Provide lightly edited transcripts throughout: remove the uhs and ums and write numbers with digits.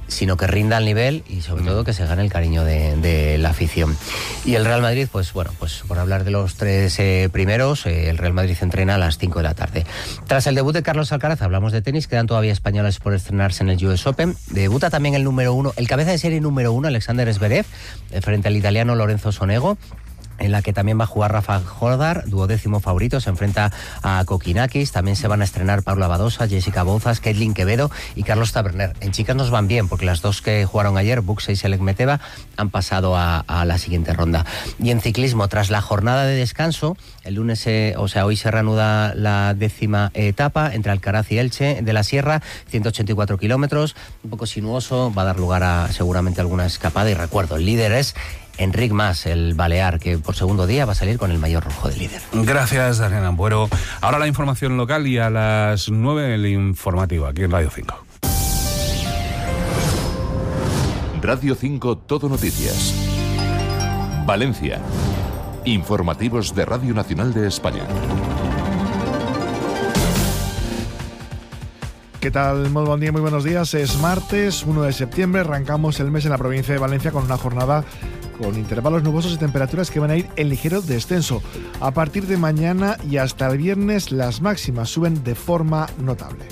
sino que rinda al nivel y sobre todo que se gane el cariño de la afición. Y el Real Madrid, pues bueno, pues por hablar de los tres primeros, el Real Madrid entrena a las 5 de la tarde. Tras el debut de Carlos Alcaraz, hablamos de tenis, quedan todavía españoles por estrenarse en el US Open. Debuta también el número 1, el cabeza de serie número 1, Alexander Zverev, frente al italiano Lorenzo Sonego, en la que también va a jugar Rafa Jordar, duodécimo favorito, se enfrenta a Kokinakis. También se van a estrenar Paula Badosa, Jessica Bouzas, Caitlin Quevedo y Carlos Taberner. En chicas nos van bien, porque las dos que jugaron ayer, Buxa y Selek Meteva, han pasado a la siguiente ronda. Y en ciclismo, tras la jornada de descanso, el lunes, hoy se reanuda la 10ª etapa entre Alcaraz y Elche de la Sierra, 184 kilómetros, un poco sinuoso, va a dar lugar a seguramente alguna escapada. Y recuerdo, el líder es Enric Mas, el balear, que por segundo día va a salir con el maillot rojo de líder. Gracias, Daniel Ampuero. Ahora la información local y a las 9 el informativo aquí en Radio 5. Radio 5 Todo Noticias. Valencia. Informativos de Radio Nacional de España. ¿Qué tal? Muy buen día, muy buenos días. Es martes 1 de septiembre, arrancamos el mes en la provincia de Valencia con una jornada con intervalos nubosos y temperaturas que van a ir en ligero descenso. A partir de mañana y hasta el viernes las máximas suben de forma notable.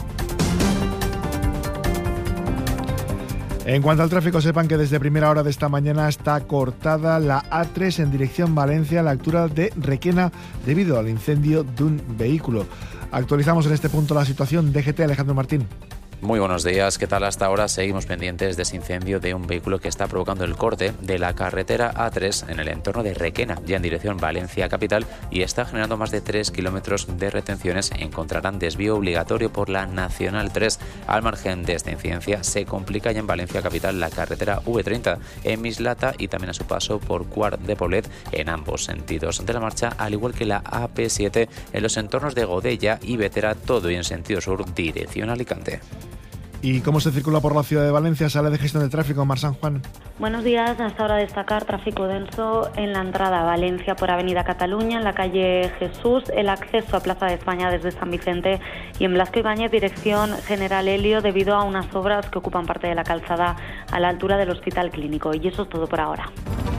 En cuanto al tráfico, sepan que desde primera hora de esta mañana está cortada la A3 en dirección Valencia a la altura de Requena debido al incendio de un vehículo. Actualizamos en este punto la situación. DGT, Alejandro Martín. Muy buenos días, ¿qué tal? Hasta ahora seguimos pendientes de ese incendio de un vehículo que está provocando el corte de la carretera A3 en el entorno de Requena, ya en dirección Valencia capital, y está generando más de 3 kilómetros de retenciones. Encontrarán desvío obligatorio por la Nacional 3. Al margen de esta incidencia, se complica ya en Valencia capital la carretera V30 en Mislata y también a su paso por Quart de Poblet en ambos sentidos de la marcha, al igual que la AP7 en los entornos de Godella y Vetera, todo y en sentido sur, dirección Alicante. ¿Y cómo se circula por la ciudad de Valencia? Sala de gestión de tráfico, Mar San Juan. Buenos días. Hasta ahora destacar tráfico denso en la entrada a Valencia por Avenida Cataluña, en la calle Jesús, el acceso a Plaza de España desde San Vicente y en Blasco Ibáñez, dirección General Helio, debido a unas obras que ocupan parte de la calzada a la altura del Hospital Clínico. Y eso es todo por ahora.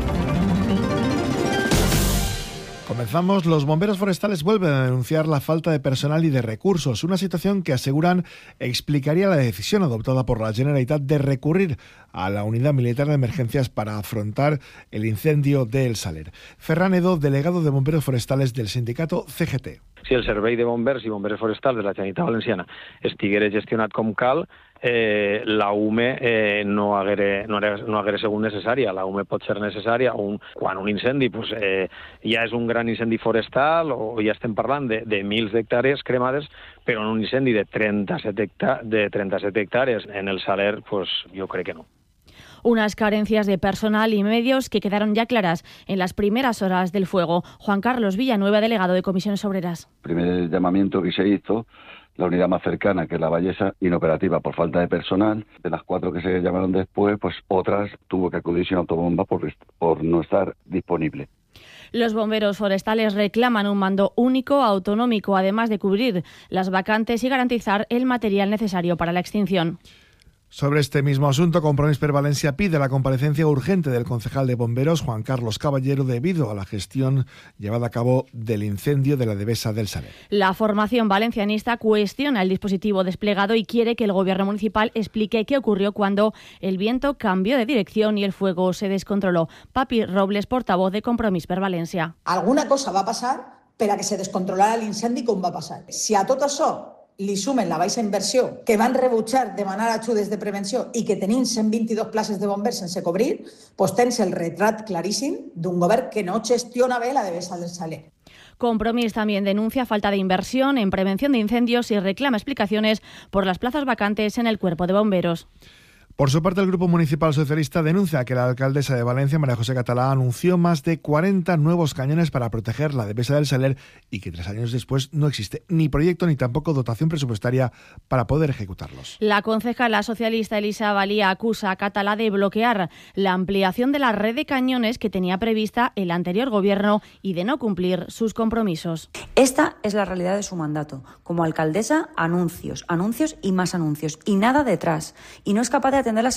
Comenzamos. Los bomberos forestales vuelven a denunciar la falta de personal y de recursos, una situación que aseguran explicaría la decisión adoptada por la Generalitat de recurrir a la Unidad Militar de Emergencias para afrontar el incendio de El Saler. Ferran Edo, delegado de bomberos forestales del sindicato CGT. Si el Servei de Bombers i Bombers Forestals de la Generalitat Valenciana estiguera gestionat com cal, la UME no haguera sigut necessària. La UME pot ser necessària quan un incendi ja és un gran incendi forestal o ja estem parlant de mils d'hectàrees cremades, però en un incendi de 37 hectàrees en el Saler, jo crec que no. Unas carencias de personal y medios que quedaron ya claras en las primeras horas del fuego. Juan Carlos Villanueva, delegado de Comisiones Obreras. Primer llamamiento que se hizo, la unidad más cercana, que es la Vallesa, inoperativa por falta de personal. De las 4 que se llamaron después, otras tuvo que acudir sin autobomba por no estar disponible. Los bomberos forestales reclaman un mando único, autonómico, además de cubrir las vacantes y garantizar el material necesario para la extinción. Sobre este mismo asunto, Compromís per Valencia pide la comparecencia urgente del concejal de bomberos, Juan Carlos Caballero, debido a la gestión llevada a cabo del incendio de la Devesa del Saler. La formación valencianista cuestiona el dispositivo desplegado y quiere que el gobierno municipal explique qué ocurrió cuando el viento cambió de dirección y el fuego se descontroló. Papi Robles, portavoz de Compromís per Valencia. Alguna cosa va passar per a que se descontrolara l'incendi com va passar. Si a tot això li sumen la baixa inversió, que van rebutjar demanar ajudes de prevenció i que tenim 122 places de bombers sense cobrir, doncs tens el retrat claríssim d'un govern que no gestiona bé la Devesa del Saler. Compromís también denuncia falta de inversión en prevención de incendios y reclama explicaciones por las plazas vacantes en el cuerpo de bomberos. Por su parte, el Grupo Municipal Socialista denuncia que la alcaldesa de Valencia, María José Catalá, anunció más de 40 nuevos cañones para proteger la Devesa del Saler y que 3 años después no existe ni proyecto ni tampoco dotación presupuestaria para poder ejecutarlos. La concejala socialista Elisa Valía acusa a Catalá de bloquear la ampliación de la red de cañones que tenía prevista el anterior gobierno y de no cumplir sus compromisos. Esta es la realidad de su mandato. Como alcaldesa, anuncios y más anuncios y nada detrás. Y no es capaz de atender las